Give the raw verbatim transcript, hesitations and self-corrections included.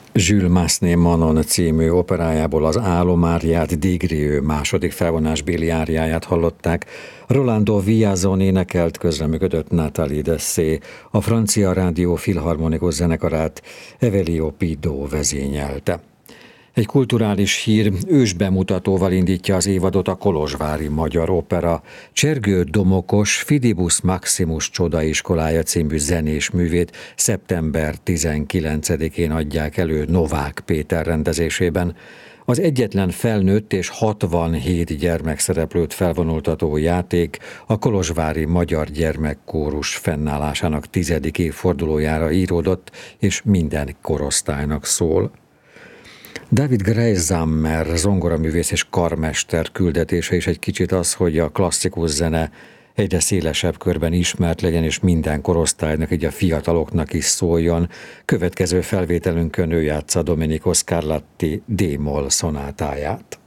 Jules Massenet Manon című operájából az Álomáriát, Digrieux második felvonásbéli áriáját hallották. Rolando Villazon énekelt, közreműködött Nathalie Dessay, a francia rádió filharmonikus zenekarát Evelio Pido vezényelte. Egy kulturális hír, ősbemutatóval indítja az évadot a Kolozsvári Magyar Opera. Csergő Domokos Fidibus Maximus Csodaiskolája című zenés művét szeptember tizenkilencedikén adják elő Novák Péter rendezésében. Az egyetlen felnőtt és hatvanhét gyermekszereplőt felvonultató játék a Kolozsvári Magyar Gyermekkórus fennállásának tizedik évfordulójára íródott, és minden korosztálynak szól. David Greisammer zongoraművész és karmester küldetése is egy kicsit az, hogy a klasszikus zene egyre szélesebb körben ismert legyen, és minden korosztálynak, így a fiataloknak is szóljon. Következő felvételünkön ő játsza Domenico Scarlatti D-moll szonátáját.